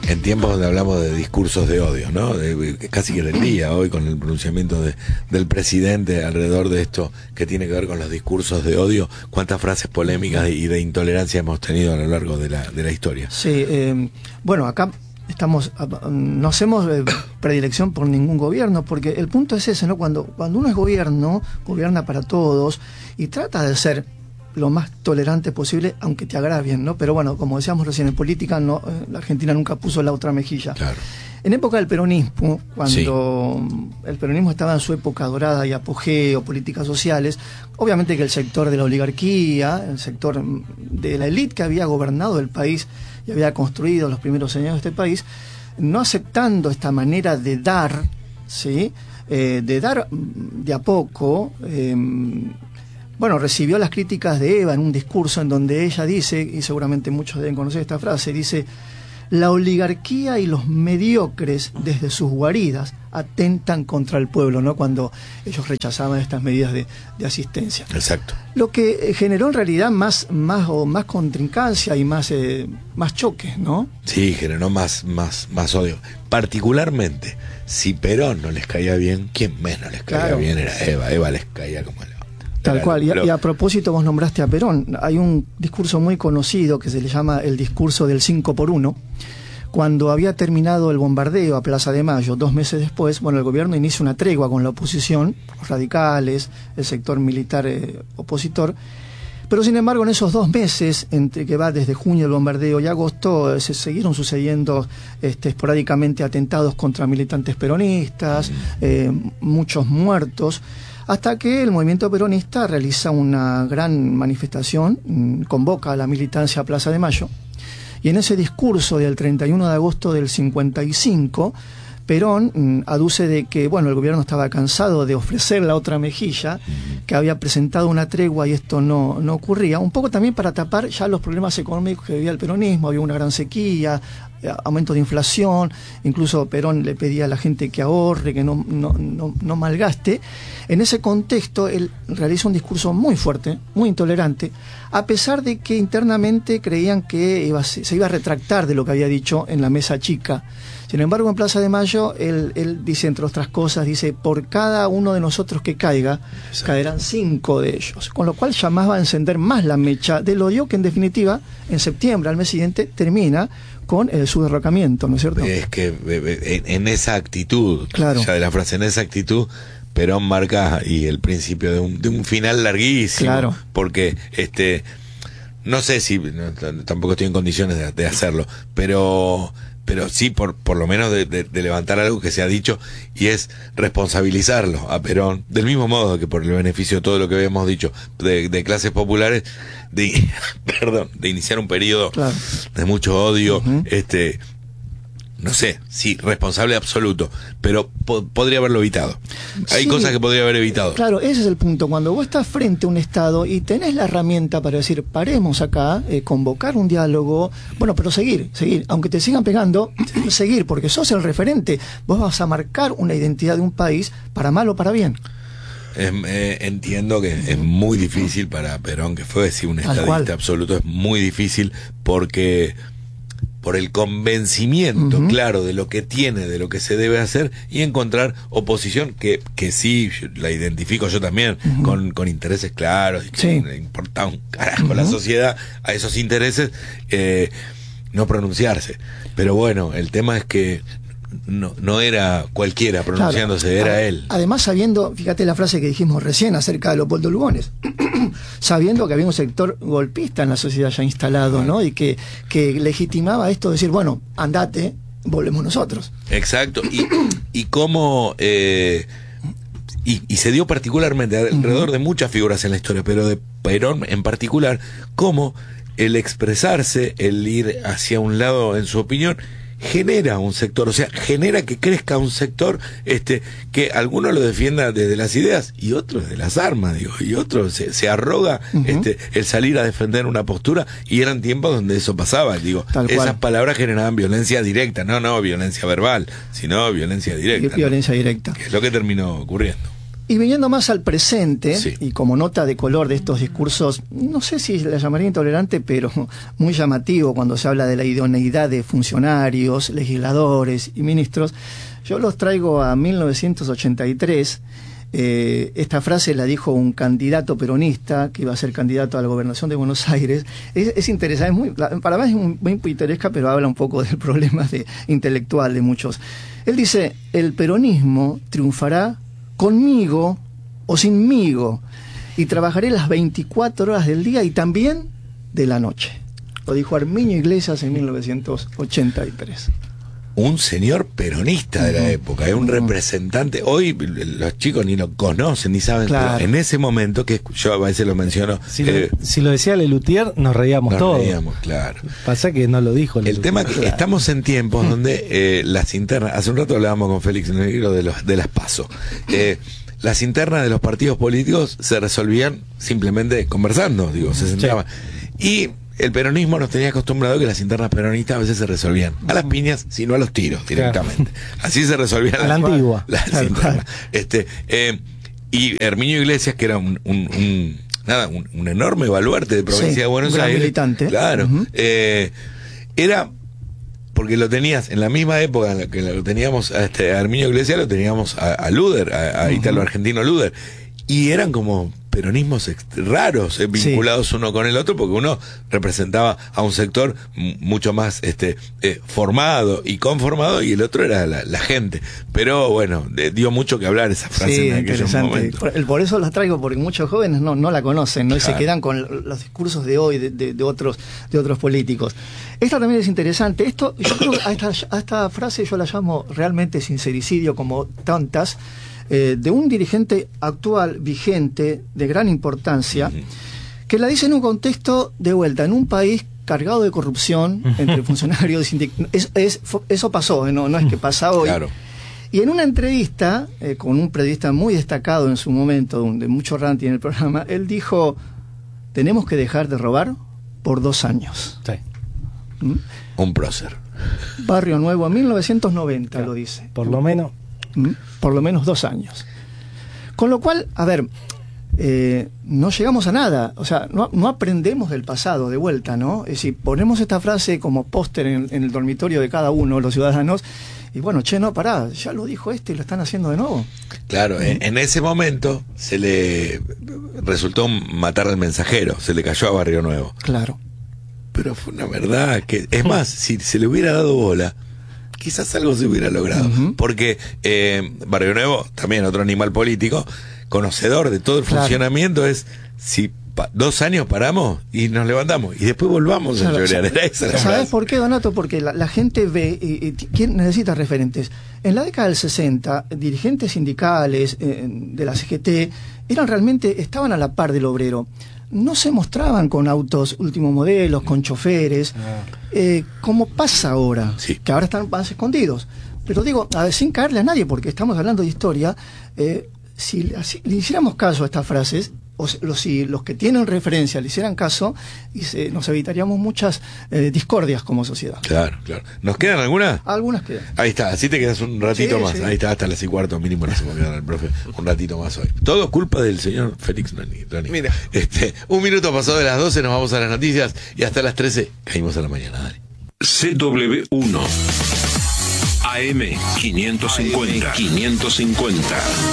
En tiempos donde hablamos de discursos de odio, ¿no? Casi que del día hoy con el pronunciamiento del presidente alrededor de esto que tiene que ver con los discursos de odio, cuántas frases polémicas y de intolerancia hemos tenido a lo largo de la historia. Sí, bueno, acá no hacemos predilección por ningún gobierno, porque el punto es ese, ¿no? Cuando uno es gobierno, gobierna para todos y trata de ser lo más tolerante posible, aunque te agravien, ¿no? Pero bueno, como decíamos recién, en política no, la Argentina nunca puso la otra mejilla. Claro. En época del peronismo, cuando el peronismo estaba en su época dorada y apogeo, políticas sociales, obviamente que el sector de la oligarquía, el sector de la élite que había gobernado el país y había construido los primeros años de este país, no aceptando esta manera de dar, ¿sí? De dar de a poco. Bueno, recibió las críticas de Eva en un discurso en donde ella dice, y seguramente muchos deben conocer esta frase, dice: la oligarquía y los mediocres desde sus guaridas atentan contra el pueblo, ¿no? Cuando ellos rechazaban estas medidas de asistencia. Exacto. Lo que generó en realidad más contrincancia y más choques, ¿no? Sí, generó más odio. Particularmente, si Perón no les caía bien, ¿quién menos les caía bien? Era Eva. Eva les caía como el... Tal cual, y a propósito vos nombraste a Perón, hay un discurso muy conocido que se le llama el discurso del 5x1, cuando había terminado el bombardeo a Plaza de Mayo, 2 meses después, bueno, el gobierno inicia una tregua con la oposición, los radicales, el sector militar opositor, pero sin embargo en esos 2 meses, entre que va desde junio el bombardeo y agosto, se siguieron sucediendo esporádicamente atentados contra militantes peronistas, muchos muertos, hasta que el movimiento peronista realiza una gran manifestación, convoca a la militancia a Plaza de Mayo, y en ese discurso del 31 de agosto del 55, Perón aduce de que, bueno, el gobierno estaba cansado de ofrecer la otra mejilla, que había presentado una tregua y esto no ocurría, un poco también para tapar ya los problemas económicos que vivía el peronismo, había una gran sequía, aumento de inflación, incluso Perón le pedía a la gente que ahorre, que no malgaste. En ese contexto él realiza un discurso muy fuerte, muy intolerante, a pesar de que internamente creían que se iba a retractar de lo que había dicho en la mesa chica. Sin embargo, en Plaza de Mayo, él dice, entre otras cosas, dice: por cada uno de nosotros que caiga, caerán 5 de ellos. Con lo cual llamaba a encender más la mecha del odio, que en definitiva, en septiembre, al mes siguiente, termina con su derrocamiento, ¿no es cierto? Es que en esa actitud, claro, ya de la frase, en esa actitud, Perón marca y el principio de un final larguísimo. Claro. Porque no sé si tampoco estoy en condiciones de hacerlo, pero sí por lo menos de levantar algo que se ha dicho, y es responsabilizarlo a Perón, del mismo modo que por el beneficio de todo lo que habíamos dicho de clases populares, de iniciar un periodo, claro, de mucho odio, no sé, sí, responsable absoluto, pero podría haberlo evitado. Hay cosas que podría haber evitado. Claro, ese es el punto. Cuando vos estás frente a un Estado y tenés la herramienta para decir: paremos acá, convocar un diálogo, bueno, pero seguir, aunque te sigan pegando, seguir, porque sos el referente. Vos vas a marcar una identidad de un país, para mal o para bien. Entiendo que es muy difícil para Perón, que fue un estadista absoluto, es muy difícil porque... por el convencimiento claro de lo que tiene, de lo que se debe hacer, y encontrar oposición que sí, la identifico yo también, con intereses claros, y que le importa un carajo la sociedad a esos intereses, no pronunciarse. Pero bueno, el tema es que no era cualquiera pronunciándose, claro, era él. Además, sabiendo, fíjate la frase que dijimos recién acerca de Leopoldo Lugones, sabiendo que había un sector golpista en la sociedad ya instalado, ¿no? Y que legitimaba esto de decir: bueno, andate, volvemos nosotros. Exacto. Y cómo... Y se dio particularmente alrededor de muchas figuras en la historia, pero de Perón en particular, cómo el expresarse, el ir hacia un lado en su opinión, genera un sector, o sea, genera que crezca un sector que algunos lo defienda desde las ideas y otros desde las armas, y otros se arroga el salir a defender una postura, y eran tiempos donde eso pasaba, esas palabras generaban violencia directa, no violencia verbal, sino violencia directa. Violencia directa. Que es lo que terminó ocurriendo. Y viniendo más al presente, Sí. y como nota de color de estos discursos, no sé si la llamaría intolerante, pero muy llamativo cuando se habla de la idoneidad de funcionarios, legisladores y ministros, yo los traigo a 1983. Esta frase la dijo un candidato peronista que iba a ser candidato a la gobernación de Buenos Aires. Es interesante, para mí es muy pintoresca, pero habla un poco del problema intelectual de muchos. Él dice: el peronismo triunfará conmigo o sinmigo, y trabajaré las 24 horas del día y también de la noche. Lo dijo Arminio Iglesias en 1983. Un señor peronista de la época, es un representante. Hoy los chicos ni lo conocen, ni saben. Claro. Pero en ese momento, que yo a veces lo menciono, Si lo decía Lelutier, nos reíamos nos todos. reíamos, claro. Pasa que no lo dijo El Lelutier. tema es que estamos en tiempos donde las internas, hace un rato hablábamos con Félix Negro de las PASO. Las internas de los partidos políticos se resolvían simplemente conversando, se sentaban. Y el peronismo nos tenía acostumbrado que las internas peronistas a veces se resolvían a las piñas, sino a los tiros directamente. Así se resolvían a la antigua. las internas. Y Herminio Iglesias, que era un enorme baluarte de provincia de Buenos Aires, militante. claro, era porque lo tenías en la misma época en la que lo teníamos a Herminio Iglesias, lo teníamos a Luder, a Italo Argentino Luder, y eran como peronismos raros, vinculados uno con el otro, porque uno representaba a un sector mucho más formado y conformado, y el otro era la gente. Pero bueno, dio mucho que hablar esa frase en aquellos momentos. Por eso la traigo, porque muchos jóvenes no la conocen, ¿no? Y Claro. se quedan con los discursos de hoy de otros políticos. Esta también es interesante. Yo creo que a esta frase yo la llamo realmente sincericidio, como tantas, de un dirigente actual, vigente, de gran importancia, que la dice en un contexto de vuelta, en un país cargado de corrupción entre funcionarios y eso pasó, no es que pasa hoy. Claro. Y en una entrevista con un periodista muy destacado en su momento, de mucho ranking en el programa, él dijo: tenemos que dejar de robar por 2 años. Sí. ¿Mm? Un prócer. Barrio Nuevo, 1990, Claro. lo dice. Por lo menos. Por lo menos 2 años. Con lo cual, a ver, no llegamos a nada, o sea, no aprendemos del pasado de vuelta, ¿no? Es decir, ponemos esta frase como póster en el dormitorio de cada uno, los ciudadanos, y bueno, no, pará, ya lo dijo y lo están haciendo de nuevo. Claro, en ese momento se le resultó matar al mensajero, se le cayó a Barrio Nuevo. Claro. Pero fue una verdad que, es más, si se le hubiera dado bola, quizás algo se hubiera logrado. Porque Barrio Nuevo, también otro animal político, conocedor de todo el funcionamiento, es si 2 años paramos y nos levantamos y después volvamos a llorar. Era esa la ¿Sabes frase. por qué, Donato? Porque la gente ve ¿quién necesita referentes? En la década del 60, dirigentes sindicales de la CGT estaban a la par del obrero. No se mostraban con autos últimos modelos, con choferes, como pasa ahora, que ahora están más escondidos. Pero digo, sin caerle a nadie, porque estamos hablando de historia, si le hiciéramos caso a estas frases, si los que tienen referencia le hicieran caso, nos evitaríamos muchas discordias como sociedad. Claro. ¿Nos quedan algunas? Algunas quedan. Ahí está, así te quedas un ratito más. Sí. Ahí está, hasta las 6:15 mínimo no se me quedan el profe un ratito más hoy. Todo culpa del señor Félix Nani. Mira. 1 minuto pasado de las 12, nos vamos a las noticias y hasta las 13 caímos a la mañana. Dale. CW1 AM 550.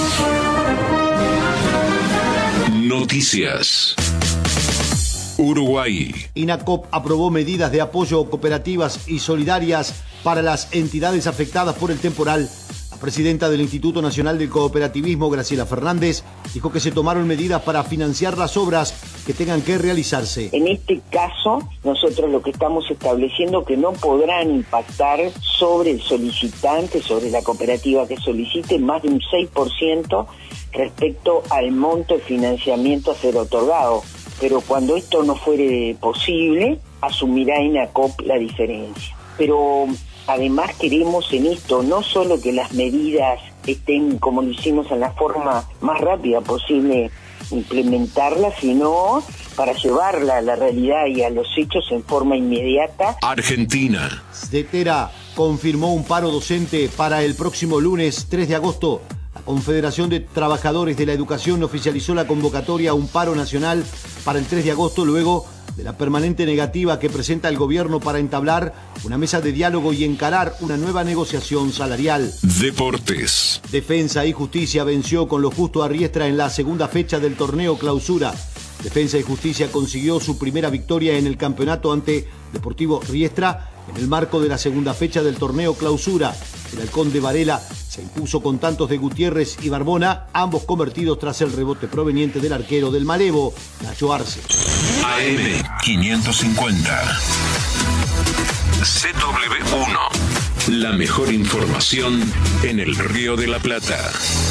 Noticias. Uruguay. INACOP aprobó medidas de apoyo cooperativas y solidarias para las entidades afectadas por el temporal. La presidenta del Instituto Nacional del Cooperativismo, Graciela Fernández, dijo que se tomaron medidas para financiar las obras que tengan que realizarse. En este caso, nosotros lo que estamos estableciendo que no podrán impactar sobre el solicitante, sobre la cooperativa que solicite, más de un 6% respecto al monto de financiamiento a ser otorgado. Pero cuando esto no fuere posible, asumirá INACOP la diferencia. Pero además queremos en esto no solo que las medidas estén, como lo hicimos, en la forma más rápida posible implementarlas, sino para llevarla a la realidad y a los hechos en forma inmediata. Argentina. SDETERA confirmó un paro docente para el próximo lunes 3 de agosto. La Confederación de Trabajadores de la Educación oficializó la convocatoria a un paro nacional para el 3 de agosto luego de la permanente negativa que presenta el gobierno para entablar una mesa de diálogo y encarar una nueva negociación salarial. Deportes. Defensa y Justicia venció con lo justo a Riestra en la segunda fecha del torneo Clausura. Defensa y Justicia consiguió su primera victoria en el campeonato ante Deportivo Riestra en el marco de la segunda fecha del torneo Clausura. El Halcón de Varela se impuso con tantos de Gutiérrez y Barbona, ambos convertidos tras el rebote proveniente del arquero del Malevo, Nacho Arce. AM 550. CW1. La mejor información en el Río de la Plata.